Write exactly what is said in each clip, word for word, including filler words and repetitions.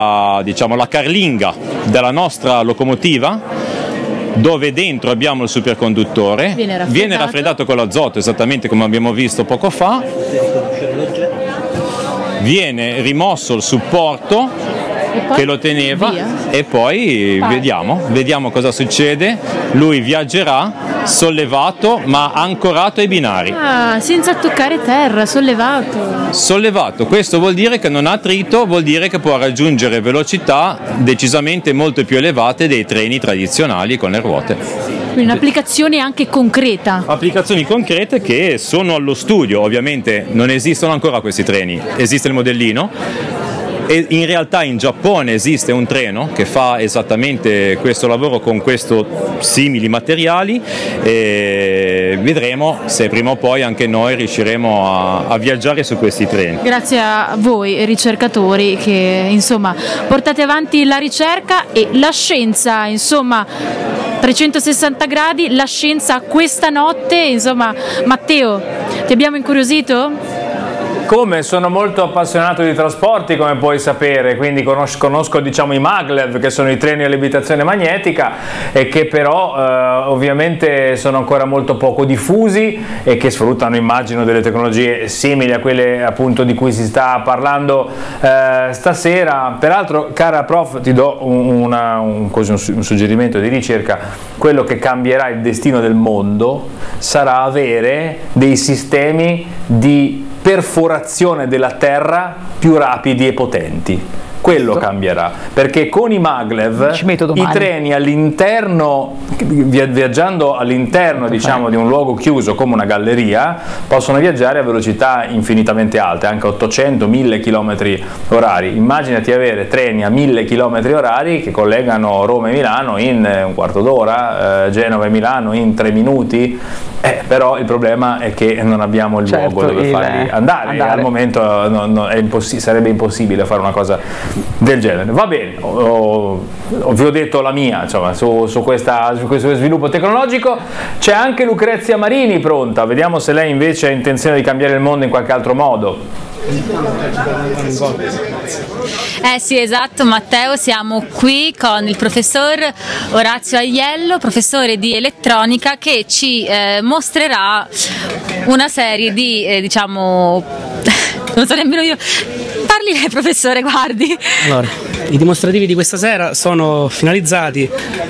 diciamo, la carlinga della nostra locomotiva, dove dentro abbiamo il superconduttore, viene raffreddato. viene raffreddato con l'azoto, esattamente come abbiamo visto poco fa, viene rimosso il supporto che lo teneva via. E poi Vai. vediamo, vediamo cosa succede. Lui viaggerà sollevato ma ancorato ai binari. Ah, senza toccare terra, sollevato. Sollevato, questo vuol dire che non ha attrito, vuol dire che può raggiungere velocità decisamente molto più elevate dei treni tradizionali con le ruote. Quindi un'applicazione anche concreta. Applicazioni concrete che sono allo studio, ovviamente non esistono ancora questi treni, esiste il modellino. E in realtà in Giappone esiste un treno che fa esattamente questo lavoro con questo simili materiali, e vedremo se prima o poi anche noi riusciremo a, a viaggiare su questi treni. Grazie a voi ricercatori che insomma portate avanti la ricerca e la scienza, insomma trecentosessanta gradi, la scienza questa notte, insomma. Matteo, ti abbiamo incuriosito? Come? Sono molto appassionato di trasporti, come puoi sapere, quindi conosco, conosco diciamo, i maglev, che sono i treni a levitazione magnetica, e che però eh, ovviamente sono ancora molto poco diffusi e che sfruttano, immagino, delle tecnologie simili a quelle appunto di cui si sta parlando eh, stasera. Peraltro, cara prof, ti do una, un, così, un suggerimento di ricerca: quello che cambierà il destino del mondo sarà avere dei sistemi di perforazione della terra più rapidi e potenti. Quello cambierà, perché con i maglev i treni all'interno, viaggiando all'interno diciamo di un luogo chiuso come una galleria, possono viaggiare a velocità infinitamente alte, anche ottocento mille chilometri orari. Immaginati avere treni a mille chilometri orari che collegano Roma e Milano in un quarto d'ora, eh, Genova e Milano in tre minuti. Eh, però il problema è che non abbiamo il certo, luogo dove il, farli andare, andare. al momento no, no, è impossi- sarebbe impossibile fare una cosa del genere. Va bene, ho, ho, vi ho detto la mia, insomma, su, su, questa, su questo sviluppo tecnologico. C'è anche Lucrezia Marini pronta, vediamo se lei invece ha intenzione di cambiare il mondo in qualche altro modo. Eh sì, esatto Matteo, siamo qui con il professor Orazio Aiello, professore di elettronica, che ci eh, mostrerà una serie di, eh, diciamo, non so nemmeno io, parli lei professore, guardi. Allora, i dimostrativi di questa sera sono finalizzati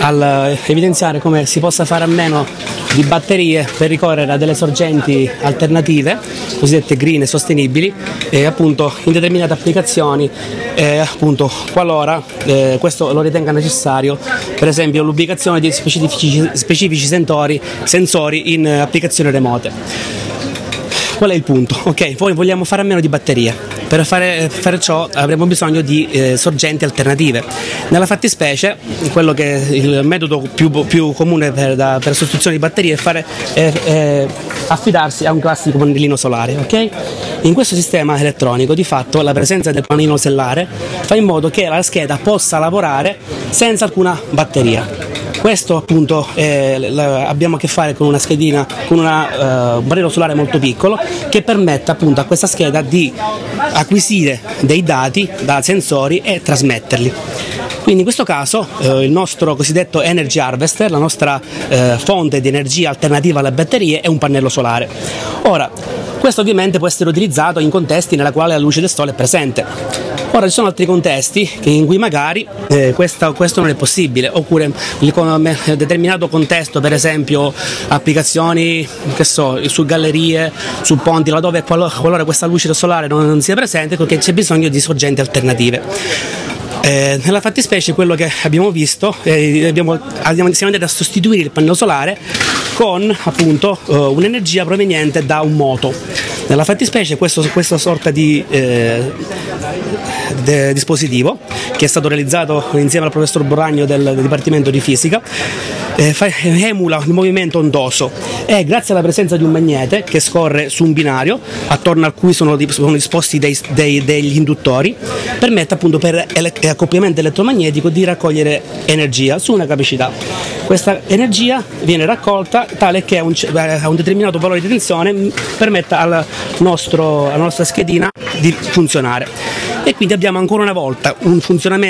al evidenziare come si possa fare a meno di batterie per ricorrere a delle sorgenti alternative, cosiddette green e sostenibili, e appunto in determinate applicazioni, eh, appunto qualora eh, questo lo ritenga necessario, per esempio l'ubicazione di specifici, specifici sensori, sensori in applicazioni remote. Qual è il punto? Ok, poi vogliamo fare a meno di batterie. Per fare, fare ciò avremo bisogno di eh, sorgenti alternative. Nella fattispecie, quello che è il metodo più, più comune per, da, per sostituzione di batterie è, fare, è, è affidarsi a un classico pannellino solare. Okay? In questo sistema elettronico, di fatto, la presenza del pannellino solare fa in modo che la scheda possa lavorare senza alcuna batteria. Questo appunto eh, la, abbiamo a che fare con una schedina, con una, uh, un pannello solare molto piccolo, che permette appunto a questa scheda di acquisire dei dati da sensori e trasmetterli. Quindi in questo caso eh, il nostro cosiddetto energy harvester, la nostra eh, fonte di energia alternativa alle batterie, è un pannello solare. Ora, questo ovviamente può essere utilizzato in contesti nella quale la luce del sole è presente. Ora ci sono altri contesti in cui magari eh, questo, questo non è possibile, oppure in un determinato contesto, per esempio applicazioni che so, su gallerie, su ponti, laddove qualora questa luce solare non, non sia presente, perché c'è bisogno di sorgenti alternative. Eh, nella fattispecie quello che abbiamo visto, eh, abbiamo, siamo andati a sostituire il pannello solare con appunto eh, un'energia proveniente da un moto. Nella fattispecie questo, questa sorta di eh, de, dispositivo, che è stato realizzato insieme al professor Borragno del, del Dipartimento di Fisica, eh, fa, emula il movimento ondoso, e grazie alla presenza di un magnete che scorre su un binario attorno a cui sono, sono disposti dei, dei, degli induttori, permette appunto per ele- accoppiamento elettromagnetico di raccogliere energia su una capacità. Questa energia viene raccolta tale che a un, a un determinato valore di tensione permetta al nostro, alla nostra schedina di funzionare. E e quindi abbiamo ancora una volta un funzionamento